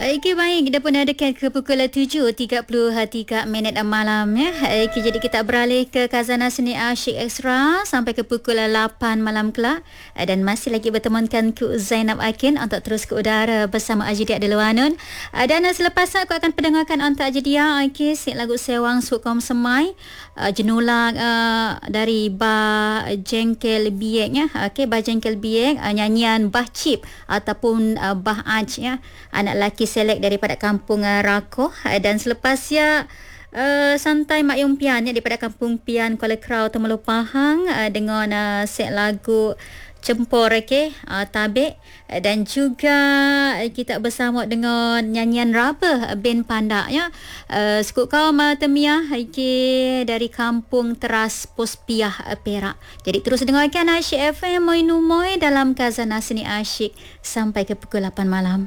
Okey, baik. Kita pun ada ke pukul 7.33 minit malam ya. Okey, jadi kita beralih ke Khazanah Seni Asyik Extra sampai ke pukul 8 malam kelak. Dan masih lagi bertemankan ku Zainab Akin untuk terus ke udara bersama Ajidia Deluanun. Dan selepas aku akan pendengarkan untuk Ajidia, okey, lagu Sewang Sukom Semai, jenulak dari Bah Jengkel Biek ya. Okey, Bah Jengkel Biek, nyanyian Bah Cip ataupun Bah Aj ya. Anak lelaki selek daripada kampung Rakoh. Dan selepas ya santai Mak Yung Pian ya, daripada kampung Pian Kuala Krau Temerloh Pahang, dengan set lagu Cempor, Tabik. Dan juga kita bersama dengan nyanyian Raba band Pandak ya. Sekut kaum Temiah dari kampung Teras Pospiah Perak. Jadi terus dengarkan Asyik FM Moy Numoy dalam Khazanah Seni Asyik sampai ke pukul 8 malam.